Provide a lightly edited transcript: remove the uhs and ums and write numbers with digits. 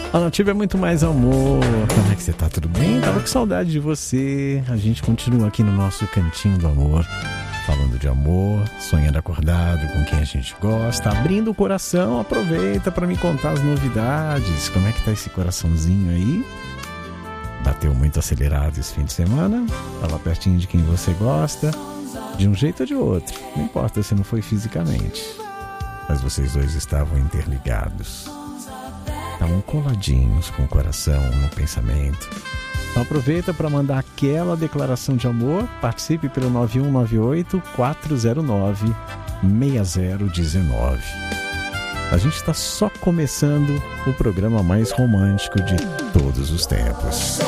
A Nativa é muito mais amor. Como é que você tá? Tudo bem? Tava com saudade de você. A gente continua aqui no nosso cantinho do amor, falando de amor, sonhando acordado com quem a gente gosta, abrindo o coração. Aproveita para me contar as novidades. Como é que tá esse coraçãozinho aí? Bateu muito acelerado esse fim de semana? Tava pertinho de quem você gosta? De um jeito ou de outro. Não importa se não foi fisicamente, mas vocês dois estavam interligados. Estavam coladinhos com o coração no pensamento. Então aproveita para mandar aquela declaração de amor. Participe pelo 9198-409-6019. A gente está só começando o programa mais romântico de todos os tempos.